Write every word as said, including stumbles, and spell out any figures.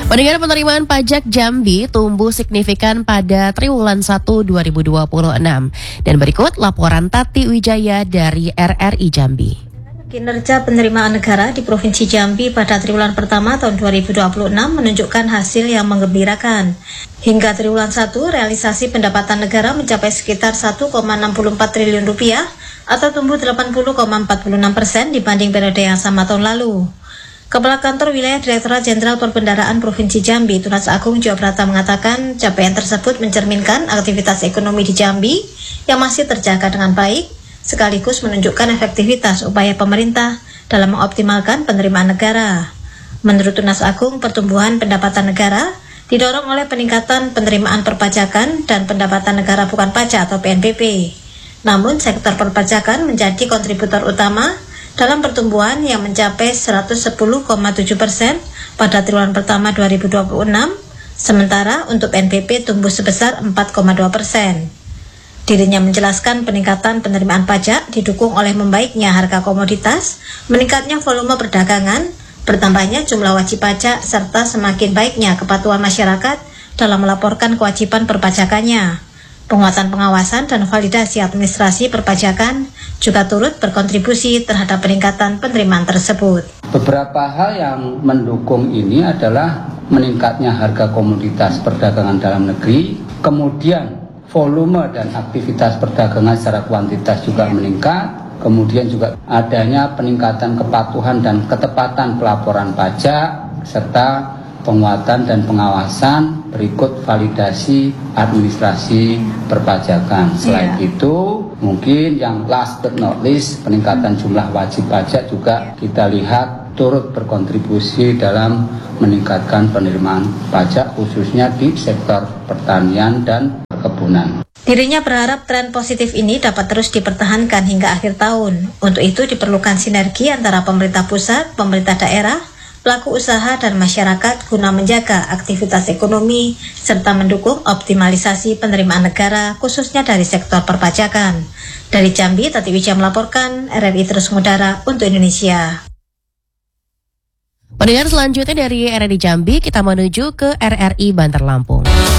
Pendengar, penerimaan pajak Jambi tumbuh signifikan pada triwulan satu dua ribu dua puluh enam. Dan berikut laporan Tati Wijaya dari R R I Jambi. Kinerja penerimaan negara di Provinsi Jambi pada triwulan pertama tahun dua ribu dua puluh enam menunjukkan hasil yang menggembirakan. Hingga triwulan satu, realisasi pendapatan negara mencapai sekitar satu koma enam empat triliun rupiah atau tumbuh delapan puluh koma empat enam persen dibanding periode yang sama tahun lalu. Kepala Kantor Wilayah Direktorat Jenderal Perbendaharaan Provinsi Jambi, Tunas Agung Jawa Prata mengatakan capaian tersebut mencerminkan aktivitas ekonomi di Jambi yang masih terjaga dengan baik, sekaligus menunjukkan efektivitas upaya pemerintah dalam mengoptimalkan penerimaan negara. Menurut Tunas Agung, pertumbuhan pendapatan negara didorong oleh peningkatan penerimaan perpajakan dan pendapatan negara bukan pajak atau P N B P. Namun, sektor perpajakan menjadi kontributor utama dalam pertumbuhan yang mencapai seratus sepuluh koma tujuh persen pada triwulan pertama dua ribu dua puluh enam, sementara untuk P N B P tumbuh sebesar empat koma dua persen. Dirinya menjelaskan peningkatan penerimaan pajak didukung oleh membaiknya harga komoditas, meningkatnya volume perdagangan, bertambahnya jumlah wajib pajak, serta semakin baiknya kepatuhan masyarakat dalam melaporkan kewajiban perpajakannya. Penguatan pengawasan dan validasi administrasi perpajakan juga turut berkontribusi terhadap peningkatan penerimaan tersebut. Beberapa hal yang mendukung ini adalah meningkatnya harga komoditas perdagangan dalam negeri, kemudian volume dan aktivitas perdagangan secara kuantitas juga meningkat, kemudian juga adanya peningkatan kepatuhan dan ketepatan pelaporan pajak, serta penguatan dan pengawasan berikut validasi administrasi perpajakan. Selain yeah. itu, mungkin yang last but not least, peningkatan jumlah wajib pajak juga kita lihat turut berkontribusi dalam meningkatkan penerimaan pajak khususnya di sektor pertanian dan perkebunan. Dirinya berharap tren positif ini dapat terus dipertahankan hingga akhir tahun. Untuk itu diperlukan sinergi antara pemerintah pusat, pemerintah daerah, pelaku usaha dan masyarakat guna menjaga aktivitas ekonomi serta mendukung optimalisasi penerimaan negara khususnya dari sektor perpajakan. Dari Jambi, Tati Wijaya melaporkan, R R I terus mengudara untuk Indonesia. Pendengar, selanjutnya dari R R I Jambi kita menuju ke R R I Bantar Lampung.